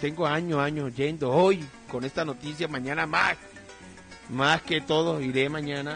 tengo años yendo. Hoy, con esta noticia, mañana más que todo, iré mañana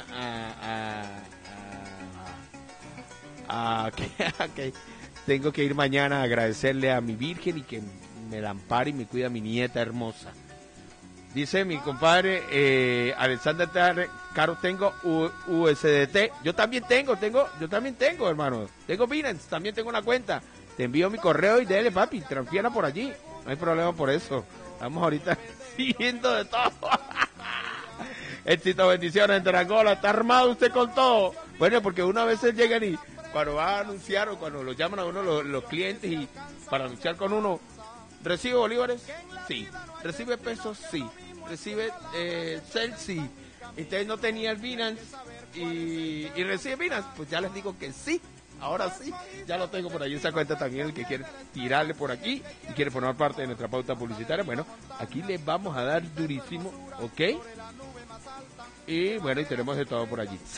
que tengo que ir mañana a agradecerle a mi Virgen y que me la ampare y me cuida mi nieta hermosa. Dice mi compadre Alexander Caro, tengo USDT. Yo también tengo, hermano. Tengo Binance, también tengo una cuenta. Te envío mi correo y dele, papi, transfiera por allí. No hay problema por eso. Estamos ahorita siguiendo de todo. Éxito, bendiciones en Angola. ¿Está armado usted con todo? Bueno, porque una vez llegan y cuando va a anunciar o cuando lo llaman a uno los clientes y para anunciar con uno, ¿recibe bolívares? Sí. ¿Recibe pesos? Sí. ¿Recibe Cel? Sí. Entonces no tenía el Binance y recibe Binance. Pues ya les digo que sí. Ahora sí, ya lo tengo por ahí esa cuenta también, el que quiere tirarle por aquí y quiere formar parte de nuestra pauta publicitaria. Bueno, aquí les vamos a dar durísimo, ¿ok? Y bueno, y tenemos de todo por allí.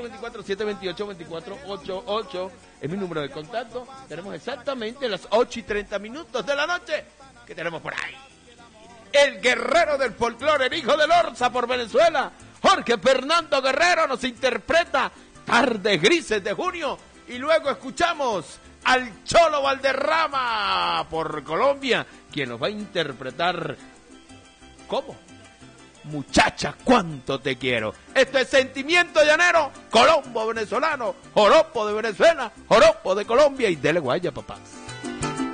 0424-728-2488 es mi número de contacto. Tenemos exactamente las 8:30 de la noche que tenemos por ahí. El guerrero del folclore, el hijo de Lorza por Venezuela, Jorge Fernando Guerrero, nos interpreta Tardes Grises de Junio. Y luego escuchamos al Cholo Valderrama por Colombia, quien nos va a interpretar ¿cómo? Muchacha, cuánto te quiero. Esto es Sentimiento Llanero, Colombo venezolano, joropo de Venezuela, joropo de Colombia y dele guaya, papás.